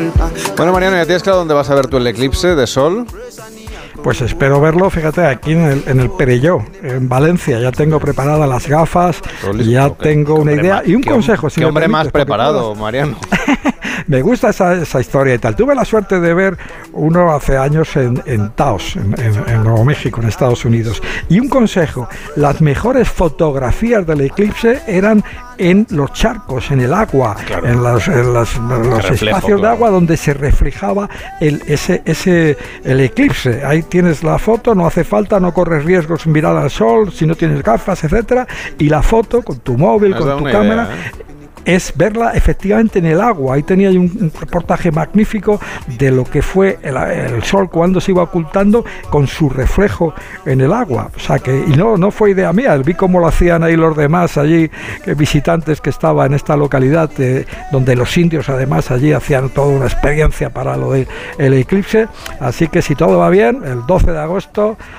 Bueno, Mariano, ¿ya tienes claro dónde vas a ver tú el eclipse de sol? Pues espero verlo, fíjate, aquí en el Perelló, en Valencia. Ya tengo preparadas las gafas, ya tengo una idea y un consejo. ¿Qué hombre más preparado, Mariano? Me gusta esa historia y tal. Tuve la suerte de ver uno hace años en Taos, en Nuevo México, en Estados Unidos. Y un consejo, las mejores fotografías del eclipse eran en los charcos, en el agua, claro, en los espacios de agua donde se reflejaba el eclipse. Ahí tienes la foto, no hace falta, no corres riesgos en mirar al sol, si no tienes gafas, etcétera, y la foto con tu móvil, con tu cámara, es verla efectivamente en el agua. Ahí tenía un reportaje magnífico de lo que fue el sol cuando se iba ocultando con su reflejo en el agua. O sea que, y no fue idea mía, vi cómo lo hacían ahí los demás allí, visitantes que estaban en esta localidad, donde los indios además allí hacían toda una experiencia para lo del eclipse. Así que si todo va bien, el 12 de agosto